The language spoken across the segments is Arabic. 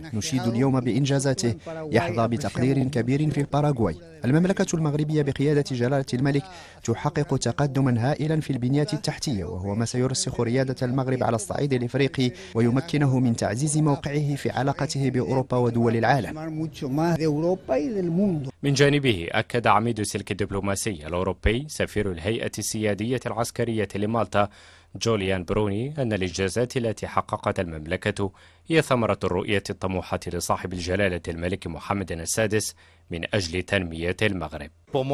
نشيد اليوم بإنجازاته، يحظى بتقدير كبير في الباراغواي. المملكة المغربية بقيادة جلالة الملك تحقق تقدما هائلا في البنيات التحتية، وهو ما سيرسخ ريادة المغرب على الصعيد الإفريقي ويمكنه من تعزيز موقعه في علاقته بأوروبا ودول العالم. من جانبه أكد عميد السلك الدبلوماسي الأوروبي سفير الهيئة السيادية العسكرية لمالطا جوليان بروني أن الإنجازات التي حققتها المملكة هي ثمرة الرؤية الطموحة لصاحب الجلالة الملك محمد السادس من أجل تنمية المغرب.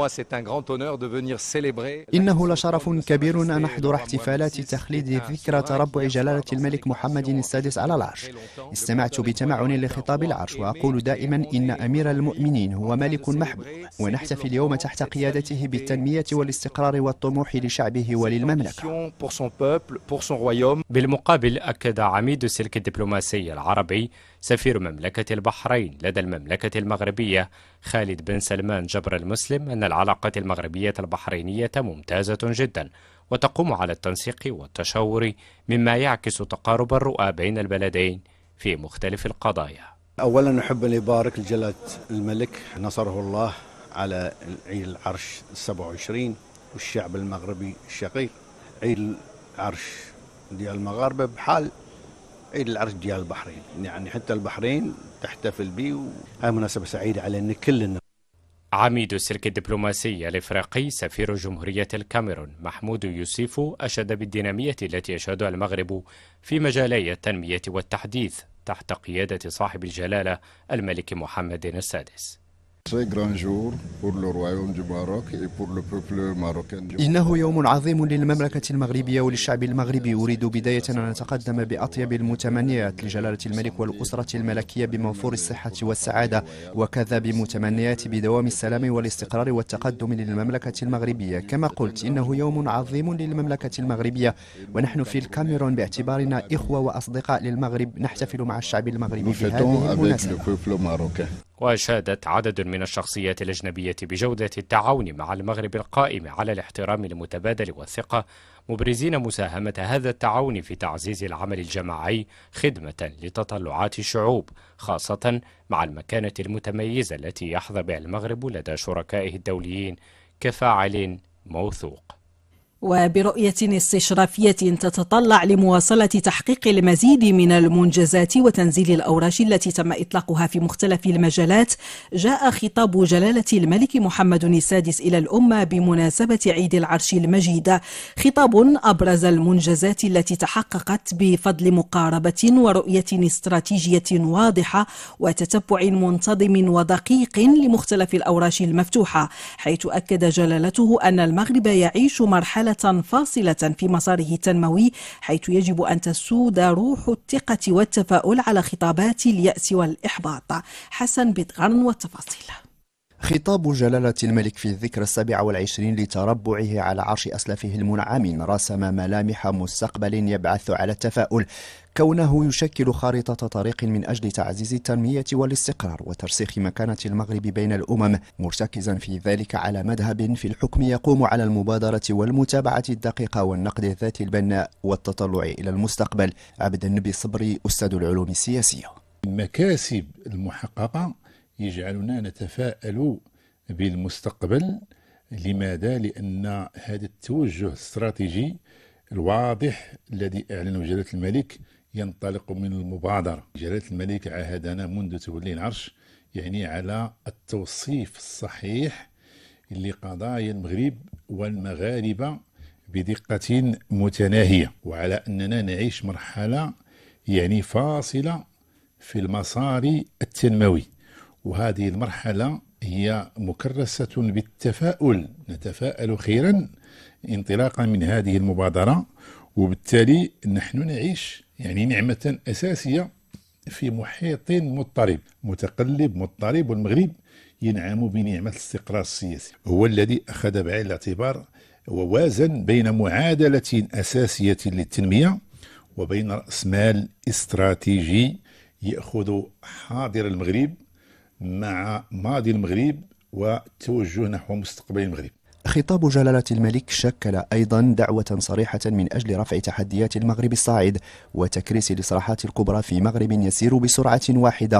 إنه لشرف كبير أن نحضر احتفالات تخليد ذكرى تربع جلالة الملك محمد السادس على العرش. استمعت بتمعن لخطاب العرش، وأقول دائما إن أمير المؤمنين هو ملك محبوب، ونحتفي اليوم تحت قيادته بالتنمية والاستقرار والطموح لشعبه وللمملكة. بالمقابل أكد عميد السلك الدبلوماسي العربي سفير مملكة البحرين لدى المملكة المغربية خالد بن سلمان جبر المسلم أن العلاقة المغربية البحرينية ممتازة جدا وتقوم على التنسيق والتشاور، مما يعكس تقارب الرؤى بين البلدين في مختلف القضايا. أولا نحب أن يبارك لجلالة الملك نصره الله على عيد العرش 27 والشعب المغربي الشقيق. عيد العرش ديال المغاربة بحال عيد العرش ديال البحرين، يعني حتى البحرين تحتفل به، وهي مناسبة سعيدة علينا كلنا. عميد السلك الدبلوماسي الإفريقي سفير جمهورية الكاميرون محمود يوسف أشاد بالدينامية التي يشهدها المغرب في مجالي التنمية والتحديث تحت قيادة صاحب الجلالة الملك محمد السادس. إنه يوم عظيم للمملكة المغربية وللشعب المغربي. أريد بداية أن أتقدم بأطيب المتمنيات لجلالة الملك والأسرة الملكية بموفور الصحة والسعادة، وكذا بمتمنيات بدوام السلام والاستقرار والتقدم للمملكة المغربية. كما قلت، إنه يوم عظيم للمملكة المغربية، ونحن في الكاميرون باعتبارنا إخوة وأصدقاء للمغرب نحتفل مع الشعب المغربي بهذه المناسبة. وأشادت عدد من الشخصيات الأجنبية بجودة التعاون مع المغرب القائم على الاحترام المتبادل والثقة، مبرزين مساهمة هذا التعاون في تعزيز العمل الجماعي خدمة لتطلعات الشعوب، خاصة مع المكانة المتميزة التي يحظى بها المغرب لدى شركائه الدوليين كفاعل موثوق. وبرؤية استشرافية تتطلع لمواصلة تحقيق المزيد من المنجزات وتنزيل الأوراش التي تم إطلاقها في مختلف المجالات، جاء خطاب جلالة الملك محمد السادس إلى الأمة بمناسبة عيد العرش المجيد. خطاب أبرز المنجزات التي تحققت بفضل مقاربة ورؤية استراتيجية واضحة وتتبع منتظم ودقيق لمختلف الأوراش المفتوحة، حيث أكد جلالته أن المغرب يعيش مرحلة فاصلة في مساره التنموي، حيث يجب أن تسود روح الثقة والتفاؤل على خطابات اليأس والإحباط. حسن بدغرن والتفاصيل. خطاب جلالة الملك في الذكرى 27 لتربعه على عرش أسلافه المنعمين رسم ملامح مستقبل يبعث على التفاؤل، كونه يشكل خارطة طريق من أجل تعزيز التنمية والاستقرار وترسيخ مكانة المغرب بين الأمم، مرتكزا في ذلك على مذهب في الحكم يقوم على المبادرة والمتابعة الدقيقة والنقد الذاتي البناء والتطلع إلى المستقبل. عبد النبي صبري، أستاذ العلوم السياسية. المكاسب المحققة يجعلنا نتفائل بالمستقبل. لماذا؟ لأن هذا التوجه الاستراتيجي الواضح الذي أعلنه جلالة الملك ينطلق من المبادرة. جلالة الملك عاهدنا منذ تولي العرش يعني على التوصيف الصحيح لقضايا المغرب والمغاربة بدقة متناهية، وعلى أننا نعيش مرحلة يعني فاصلة في المسار التنموي، وهذه المرحلة هي مكرسة بالتفاؤل. نتفائل خيرا انطلاقا من هذه المبادرة، وبالتالي نحن نعيش يعني نعمة أساسية في محيط مضطرب متقلب مضطرب، والمغرب ينعم بنعمة الاستقرار السياسي، هو الذي أخذ بعين الاعتبار ووازن بين معادلة أساسية للتنمية وبين رأس مال استراتيجي يأخذ حاضر المغرب مع ماضي المغرب والتوجه نحو مستقبل المغرب. خطاب جلالة الملك شكل أيضا دعوة صريحة من أجل رفع تحديات المغرب الصاعد وتكريس الإصلاحات الكبرى في مغرب يسير بسرعة واحدة